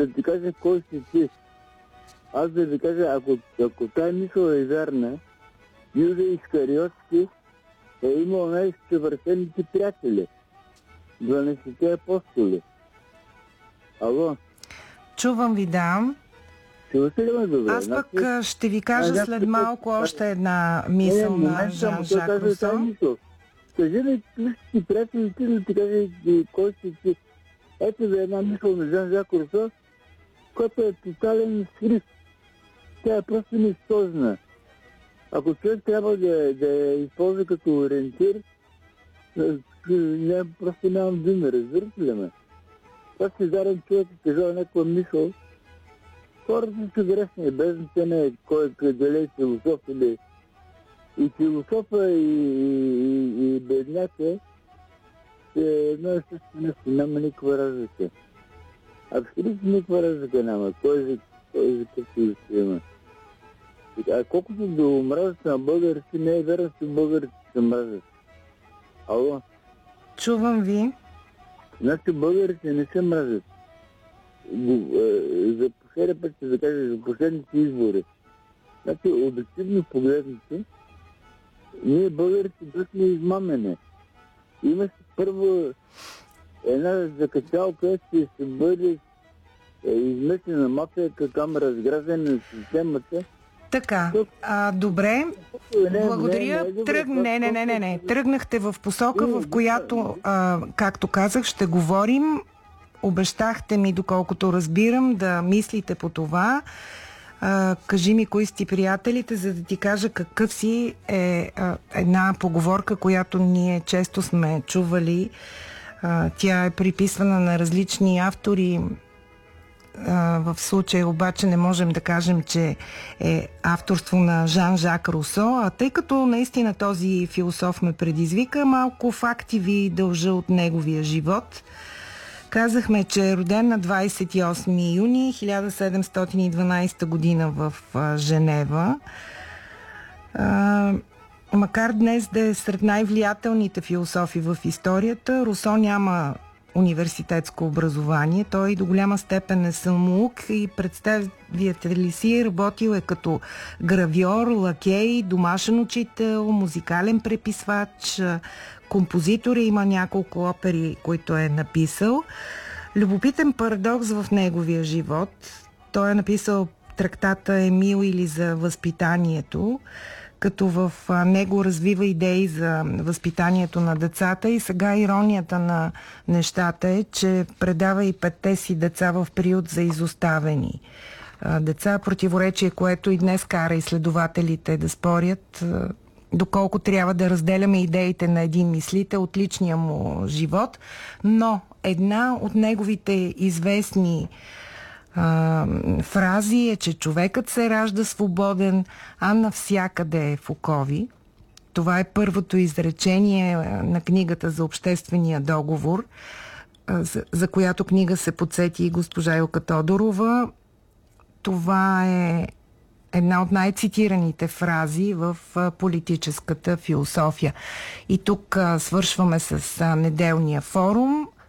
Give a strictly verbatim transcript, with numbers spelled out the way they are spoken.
да ти кажа кой си ти. Аз да ви кажа, ако, ако тази мисъл е вярна, Юда Искариотски е имал най-съвършените приятели. дванайсетте апостоли. Ало? Чувам ви, да. Чувате ли ме добре? Аз пък значи, ще ви кажа а, след малко а, още една мисъл не, на Жан-Жак Русо. Кажи ми, кои си приятели ти, да ти кажа кой си ти. Ето за една мисъл на Жан-Жак Русо, който е тотален скрип. Тя е просто нищожна. Ако човек трябва да, да я използва като ориентир, не, просто нямам думи, разбирате ли ме? Това си дарен човек и казал някаква мисъл. Хората са грешни, без значение кой е дали е философ или и философа и, и, и бедняка е едно и също нещо, няма никаква разлика. Абсолютно никаква разлика няма. Кой език, кой език както ще има. А колкото до омразата на българите, не е верно, че българите се мразят. Ало? Чувам ви. Значи българите не се мразят. За последния път ще да кажа, за последните избори. Значи, обективно погледнато, ние българите бяхме измамени. Имаше първо една закачалка, ще се бъде изместена мафията към разграждане на системата. Така, а, добре, благодаря. Тръг... Не, не, не, не, не. Тръгнахте в посока, в която, а, както казах, ще говорим. Обещахте ми, доколкото разбирам, да мислите по това. А, кажи ми кои сте приятелите, за да ти кажа какъв си е а, една поговорка, която ние често сме чували. А, тя е приписвана на различни автори. В случая обаче не можем да кажем, че е авторство на Жан-Жак Русо, а тъй като наистина този философ ме предизвика, малко факти ви дължа от неговия живот. Казахме, че е роден на двадесет и осми юни хиляда седемстотин и дванадесета година в Женева. Макар днес да е сред най-влиятелните философи в историята, Русо няма университетско образование. Той до голяма степен е самоук и представяте ли си, работил е като гравьор, лакей, домашен учител, музикален преписвач, композитор, има няколко опери, които е написал. Любопитен парадокс в неговия живот. Той е написал трактата Емил или за възпитанието, като в него развива идеи за възпитанието на децата и сега иронията на нещата е, че предава и петте си деца в период за изоставени деца, противоречие, което и днес кара изследователите да спорят доколко трябва да разделяме идеите на един мислител от личния му живот, но една от неговите известни а, фрази е, че човекът се ражда свободен, а навсякъде е в окови. Това е първото изречение на книгата за обществения договор, за, за която книга се подсети и госпожа Илка Тодорова. Това е една от най-цитираните фрази в политическата философия. И тук а, свършваме с а, неделния форум.